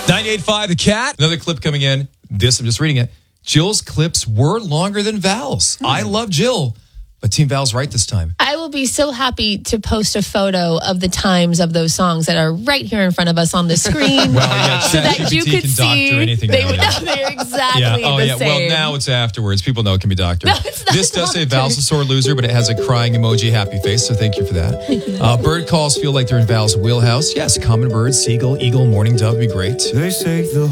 98.5 The Cat. Another clip coming in. I'm just reading it. Jill's clips were longer than Val's. I love Jill, but Team Val's right this time. I will be so happy to post a photo of the times of those songs that are right here in front of us on the screen. So that you could see. Anything they would know they're exactly the same. Well, now it's afterwards. People know it can be doctored. No, it's not This does say doctored. Val's a sore loser, but it has a crying emoji happy face, so thank you for that. Bird calls feel like they're in Val's wheelhouse. Yes, common bird, seagull, eagle, mourning dove would be great. They say the